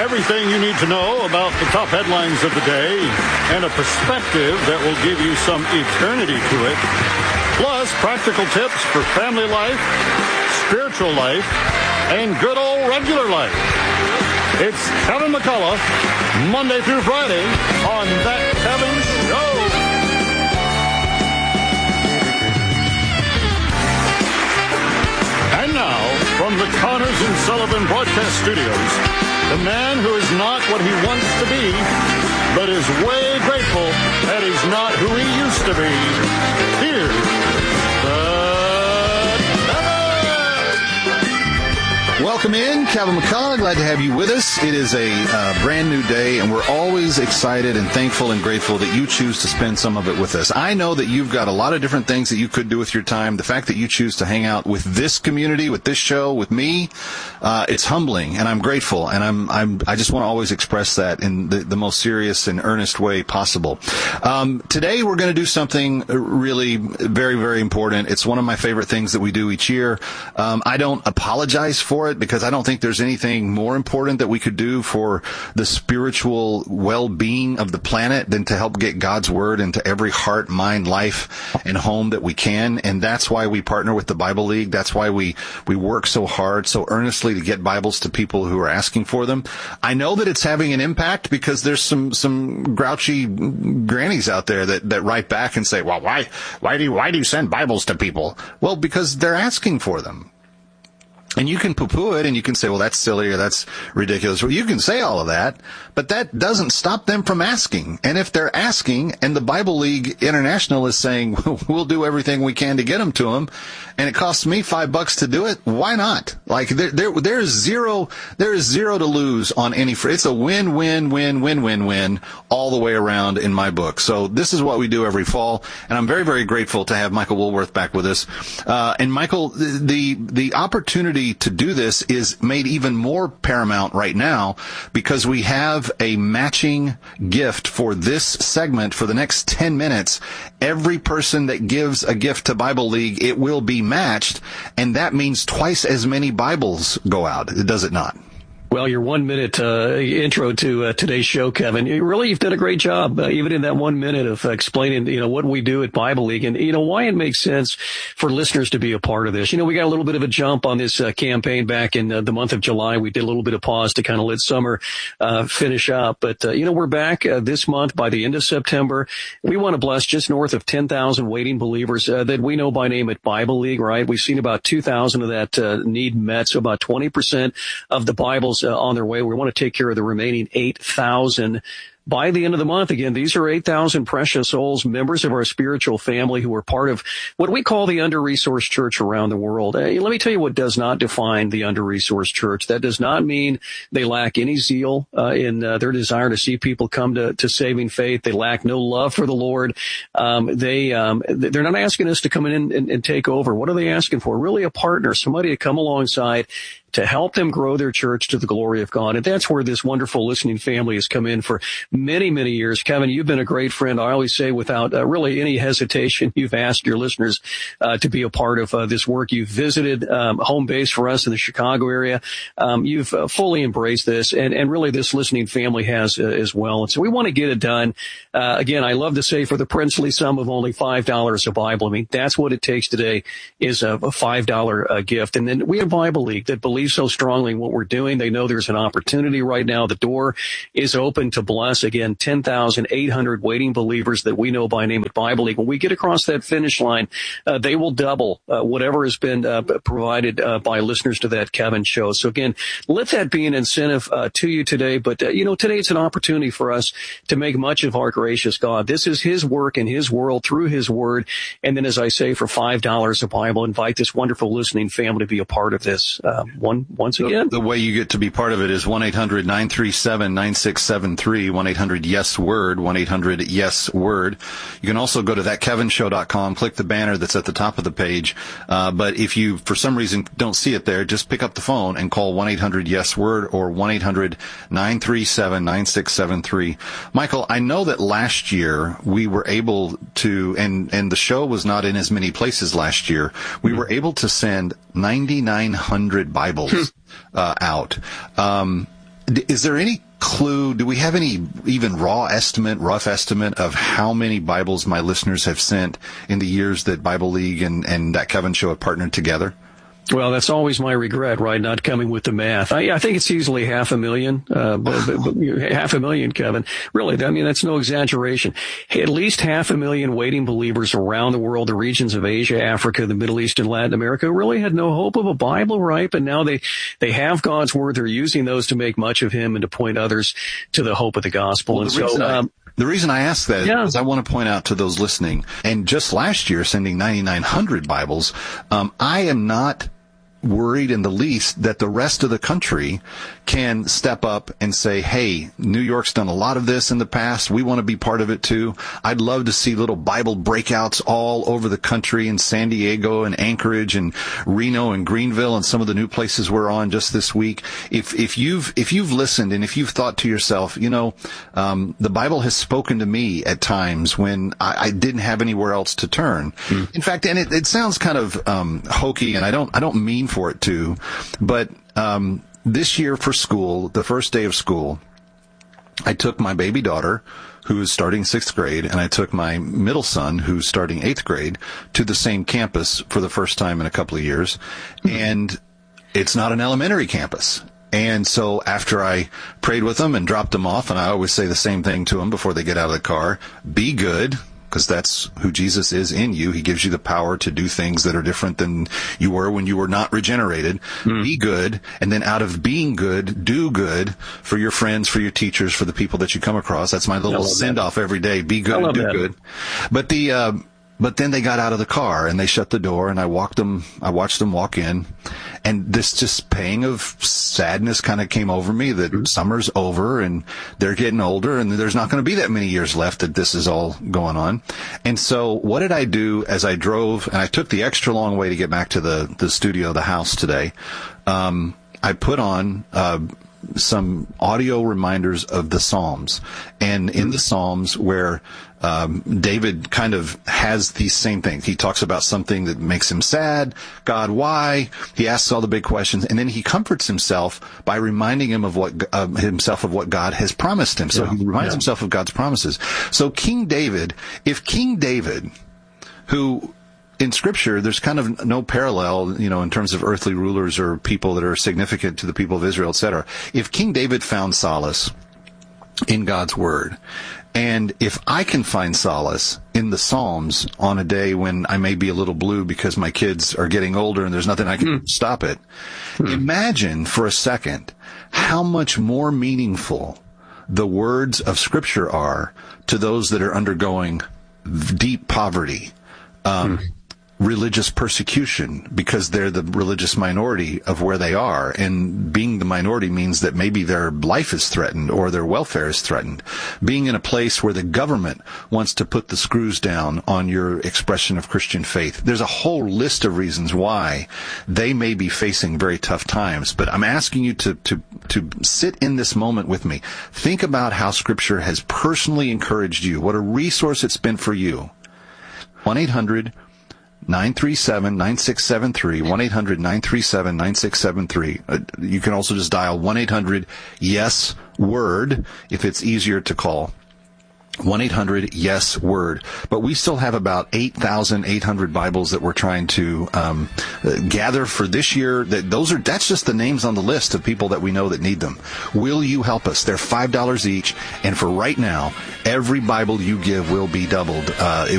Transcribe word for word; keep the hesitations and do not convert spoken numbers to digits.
Everything you need to know about the top headlines of the day and a perspective that will give you some eternity to it. Plus, practical tips for family life, spiritual life, and good old regular life. It's Kevin McCullough, Monday through Friday on That Kevin Show. And now, from the Connors and Sullivan Broadcast Studios, the man who is not what he wants to be, but is way grateful that he's not who he used to be. Here's the Welcome in, Kevin McCullough. Glad to have you with us. It is a uh, brand new day, and we're always excited and thankful and grateful that you choose to spend some of it with us. I know that you've got a lot of different things that you could do with your time. The fact that you choose to hang out with this community, with this show, with me, uh, it's humbling, and I'm grateful, and I'm, I'm, I just want to always express that in the, the most serious and earnest way possible. Um, today we're going to do something really very, very important. It's one of my favorite things that we do each year. Um, I don't apologize for it, because I don't think there's anything more important that we could do for the spiritual well-being of the planet than to help get God's Word into every heart, mind, life, and home that we can. And that's why we partner with the Bible League. That's why we, we work so hard, so earnestly to get Bibles to people who are asking for them. I know that it's having an impact because there's some, some grouchy grannies out there that, that write back and say, well, why, why do you, why do you send Bibles to people? Well, because they're asking for them. And you can poo-poo it, and you can say, well, that's silly, or that's ridiculous. Well, you can say all of that, but that doesn't stop them from asking. And if they're asking, and the Bible League International is saying, we'll do everything we can to get them to them, and it costs me five bucks to do it, why not? Like, there, there, there's zero, there is zero to lose on any, it's a win, win, win, win, win, win, all the way around in my book. So this is what we do every fall, and I'm very, very grateful to have Michael Woolworth back with us. Uh, and Michael, the, the, the opportunity to do this is made even more paramount right now because we have a matching gift for this segment for the next ten minutes. Every person that gives a gift to Bible League, it will be matched, and that means twice as many Bibles go out, does it not? Well, your one-minute uh, intro to uh, today's show, Kevin, you really, you've done a great job, uh, even in that one minute of uh, explaining, you know, what we do at Bible League and, you know, why it makes sense for listeners to be a part of this. You know, we got a little bit of a jump on this uh, campaign back in uh, the month of July. We did a little bit of pause to kind of let summer uh, finish up. But, uh, you know, we're back uh, this month by the end of September. We want to bless just north of ten thousand waiting believers uh, that we know by name at Bible League, right? We've seen about two thousand of that uh, need met, so about twenty percent of the Bibles Uh, on their way. We want to take care of the remaining eight thousand. By the end of the month, again, these are eight thousand precious souls, members of our spiritual family who are part of what we call the under-resourced church around the world. Hey, let me tell you what does not define the under-resourced church. That does not mean they lack any zeal uh, in uh, their desire to see people come to, to saving faith. They lack no love for the Lord. Um, they, um, they're not asking us to come in and, and take over. What are they asking for? Really a partner, somebody to come alongside to help them grow their church to the glory of God. And that's where this wonderful listening family has come in for many, many years. Kevin, you've been a great friend. I always say without uh, really any hesitation, you've asked your listeners uh, to be a part of uh, this work. You've visited um, home base for us in the Chicago area. Um, you've uh, fully embraced this, and, and really this listening family has uh, as well. And so we want to get it done. Uh, again, I love to say for the princely sum of only five dollars a Bible. I mean, that's what it takes today is a, a five dollars uh, gift. And then we have Bible League that believes so strongly in what we're doing. They know there's an opportunity right now. The door is open to bless, again, ten thousand eight hundred waiting believers that we know by name at Bible League. When we get across that finish line, uh, they will double uh, whatever has been uh, provided uh, by listeners to that Kevin show. So again, let that be an incentive uh, to you today. But, uh, you know, today it's an opportunity for us to make much of our gracious God. This is his work in his world through his word. And then, as I say, for five dollars a Bible, invite this wonderful listening family to be a part of this. Uh, one Once again, the, the way you get to be part of it is one eight hundred nine three seven nine six seven three, one eight hundred yes word, one eight hundred yes word. You can also go to that kevin show dot com, click the banner that's at the top of the page. Uh, but if you, for some reason, don't see it there, just pick up the phone and call one eight hundred yes word or one eight hundred nine three seven nine six seven three. Michael, I know that last year we were able to, and, and the show was not in as many places last year, we were able to send ninety-nine hundred Bibles uh, out. Um, Is there any clue? Do we have any even raw estimate, rough estimate of how many Bibles my listeners have sent in the years that Bible League and, and that Kevin Show have partnered together? Well, that's always my regret, right? Not coming with the math. I, I think it's easily half a million, uh, but, but, but half a million, Kevin. Really, I mean, that's no exaggeration. Hey, at least half a million waiting believers around the world, the regions of Asia, Africa, the Middle East, and Latin America, really had no hope of a Bible, right? But now they, they have God's Word. They're using those to make much of Him and to point others to the hope of the gospel. Well, and the so, I, um, the reason I ask that yeah. is I want to point out to those listening, and just last year sending ninety-nine hundred Bibles, um, I am not worried in the least that the rest of the country can step up and say, hey, New York's done a lot of this in the past. We want to be part of it too. I'd love to see little Bible breakouts all over the country in San Diego and Anchorage and Reno and Greenville and some of the new places we're on just this week. If, if you've, if you've listened and if you've thought to yourself, you know, um, the Bible has spoken to me at times when I, I didn't have anywhere else to turn. Mm. In fact, and it, it sounds kind of, um, hokey, and I don't, I don't mean for it to, but, um, this year for school, the first day of school, I took my baby daughter, who is starting sixth grade, and I took my middle son, who's starting eighth grade, to the same campus for the first time in a couple of years. Mm-hmm. And it's not an elementary campus. And so after I prayed with them and dropped them off, and I always say the same thing to them before they get out of the car, be good, because that's who Jesus is in you. He gives you the power to do things that are different than you were when you were not regenerated. Mm. Be good, and then out of being good, do good for your friends, for your teachers, for the people that you come across. That's my little send-off every day. Be good and do that. Good. But the, uh, but then they got out of the car and they shut the door, and I walked them, I watched them walk in, and this just pang of sadness kind of came over me that mm-hmm. summer's over and they're getting older and there's not going to be that many years left that this is all going on. And so what did I do as I drove, and I took the extra long way to get back to the, the studio, the house today. Um, I put on, uh, some audio reminders of the Psalms, and in the Psalms where um, David kind of has these same things. He talks about something that makes him sad. God, why? He asks all the big questions, and then he comforts himself by reminding him of what uh, himself of what God has promised him. So yeah. he reminds yeah. himself of God's promises. So King David, if King David, who in Scripture, there's kind of no parallel, you know, in terms of earthly rulers or people that are significant to the people of Israel, et cetera. If King David found solace in God's Word, and if I can find solace in the Psalms on a day when I may be a little blue because my kids are getting older and there's nothing I can mm. stop it, mm. imagine for a second how much more meaningful the words of Scripture are to those that are undergoing deep poverty, um, mm. religious persecution, because they're the religious minority of where they are. And being the minority means that maybe their life is threatened or their welfare is threatened. Being in a place where the government wants to put the screws down on your expression of Christian faith. There's a whole list of reasons why they may be facing very tough times. But I'm asking you to, to, to sit in this moment with me. Think about how Scripture has personally encouraged you. What a resource it's been for you. one eight hundred nine three seven nine six seven three, one eight hundred nine three seven nine six seven three. Uh, you can also just dial one eight hundred yes word if it's easier to call. one eight hundred yes word. But we still have about eight thousand eight hundred Bibles that we're trying to um, uh, gather for this year. That those are that's just the names on the list of people that we know that need them. Will you help us? They're five dollars each, and for right now, every Bible you give will be doubled. Uh, it